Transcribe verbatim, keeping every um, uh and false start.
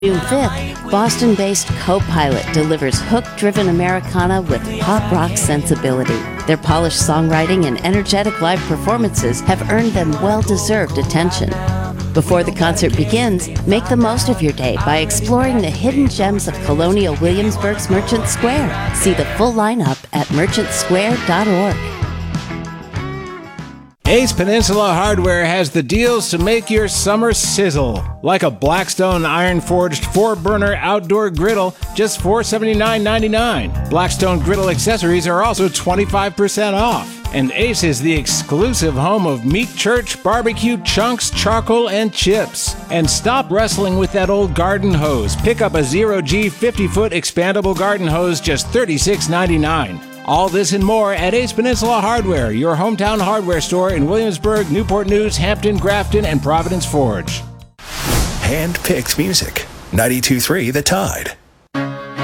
June fifth, Boston-based Co-Pilot delivers hook-driven Americana with pop rock sensibility. Their polished songwriting and energetic live performances have earned them well-deserved attention. Before the concert begins, make the most of your day by exploring the hidden gems of Colonial Williamsburg's Merchant Square. See the full lineup at merchant square dot org. Ace Peninsula Hardware has the deals to make your summer sizzle. Like a Blackstone iron-forged four-burner outdoor griddle, just four hundred seventy-nine dollars and ninety-nine cents. Blackstone griddle accessories are also twenty-five percent off. And Ace is the exclusive home of Meat Church barbecue chunks, charcoal, and chips. And stop wrestling with that old garden hose. Pick up a Zero G fifty-foot expandable garden hose, just thirty-six dollars and ninety-nine cents. All this and more at Ace Peninsula Hardware, your hometown hardware store in Williamsburg, Newport News, Hampton, Grafton, and Providence Forge. Hand-picked music. ninety-two point three The Tide.